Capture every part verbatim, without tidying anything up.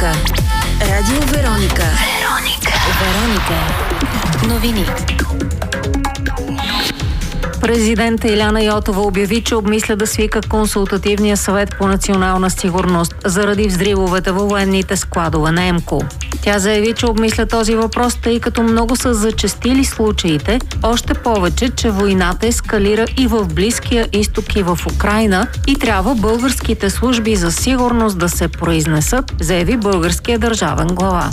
Вероника. Радио Вероника. Вероника. Вероника. Новини. Президент Иляна Йотова обяви, че обмисля да свика консултативния съвет по национална сигурност заради взривовете във военните складове на ЕМКО. Тя заяви, че обмисля този въпрос, тъй като много са зачестили случаите, още повече, че войната ескалира и в Близкия изток и в Украйна и трябва българските служби за сигурност да се произнесат, заяви българския държавен глава.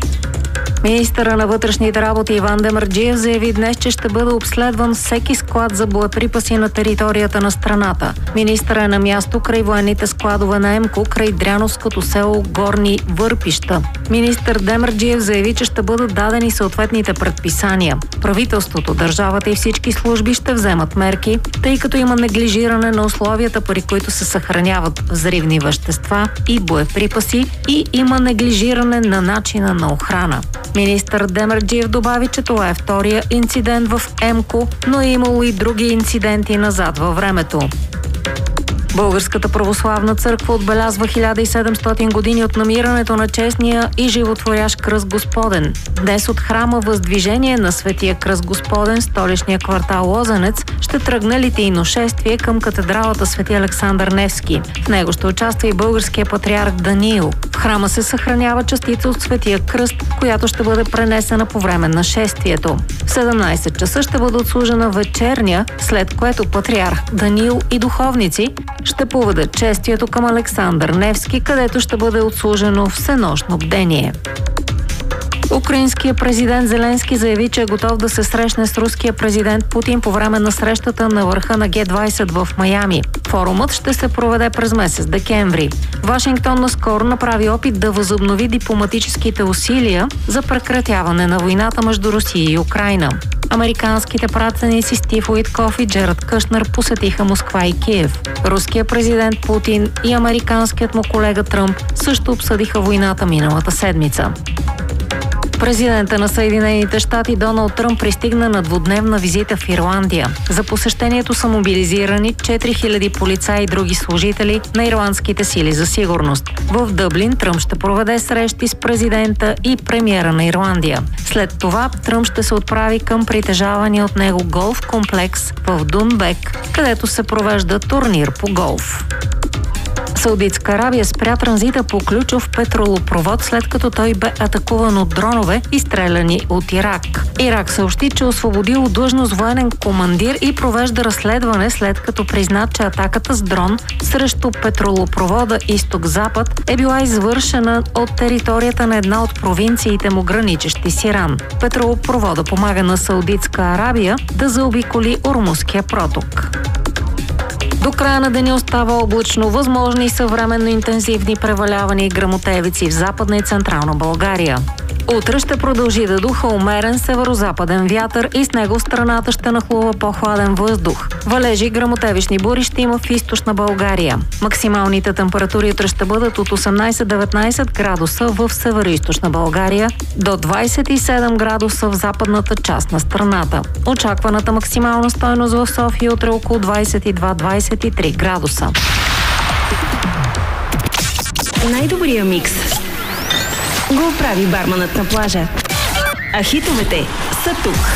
Министъра на вътрешните работи Иван Демерджиев заяви днес, че ще бъде обследван всеки склад за боеприпаси на територията на страната. Министърът е на място край военните складове на ЕМКО, край Дряновското село Горни Върпища. Министър Демерджиев заяви, че ще бъдат дадени съответните предписания. Правителството, държавата и всички служби ще вземат мерки, тъй като има неглижиране на условията, при които се съхраняват взривни вещества и боеприпаси, и има неглижиране на начина на охрана. Министър Демерджиев добави, че това е втория инцидент в ЕМКО, но е имало и други инциденти назад във времето. Българската православна църква отбелязва хиляда и седемстотин години от намирането на честния и животворящ кръст Господен. Днес от храма Въздвижение на Светия кръст Господен, столичния квартал Лозенец, ще тръгне литийно шествие към катедралата Свети Александър Невски. В него ще участва и българския патриарх Даниил. В храма се съхранява частица от Светия кръст, която ще бъде пренесена по време на шествието. В седемнайсет часа ще бъде отслужена вечерня, след което патриарх Даниил и духовници ще поведат чествието към Александър Невски, където ще бъде отслужено всенощно бдение. Украинският президент Зеленски заяви, че е готов да се срещне с руския президент Путин по време на срещата на върха на Ге двайсет в Майами. Форумът ще се проведе през месец декември. Вашингтон наскоро направи опит да възобнови дипломатическите усилия за прекратяване на войната между Русия и Украйна. Американските пратеници Стив Уитков и Джерард Кушнер посетиха Москва и Киев. Руският президент Путин и американският му колега Тръмп също обсъдиха войната миналата седмица. Президента на Съединените щати Доналд Тръмп пристигна на двудневна визита в Ирландия. За посещението са мобилизирани четири хиляди полицаи и други служители на ирландските сили за сигурност. В Дъблин Тръмп ще проведе срещи с президента и премиера на Ирландия. След това Тръмп ще се отправи към притежавания от него голф комплекс в Дунбек, където се провежда турнир по голф. Саудитска Арабия спря транзита по ключов петролопровод, след като той бе атакуван от дронове, изстреляни от Ирак. Ирак съобщи, че освободил длъжност военен командир и провежда разследване, след като призна, че атаката с дрон срещу петролопровода Изток-Запад е била извършена от територията на една от провинциите му, граничещи с Иран. Петролопровода помага на Саудитска Арабия да заобиколи Ормузския проток. До края на деня остава облачно, възможни съвременно интензивни превалявания и гръмотевици в Западна и Централна България. Утре ще продължи да духа умерен северо-западен вятър и с него страната ще нахлува по-хладен въздух. Валежи и гръмотевични бури ще има в източна България. Максималните температури утре ще бъдат от осемнайсет до деветнайсет градуса в северо-източна България, до двайсет и седем градуса в западната част на страната. Очакваната максимална стойност в София утре около двайсет и два до двайсет и три градуса. Най-добрия микс го прави барманът на плажа. А хитовете са тук.